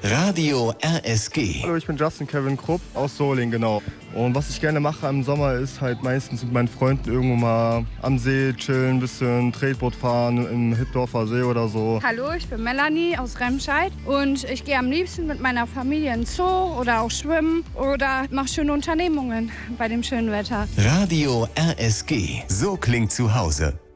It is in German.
Radio RSG. Hallo, ich bin Justin Kevin Krupp aus Solingen, genau. Und was ich gerne mache im Sommer ist halt meistens mit meinen Freunden irgendwo mal am See chillen, ein bisschen Tretboot fahren im Hittdorfer See oder so. Hallo, ich bin Melanie aus Remscheid und ich gehe am liebsten mit meiner Familie in den Zoo oder auch schwimmen oder mache schöne Unternehmungen bei dem schönen Wetter. Radio RSG. So klingt zu Hause.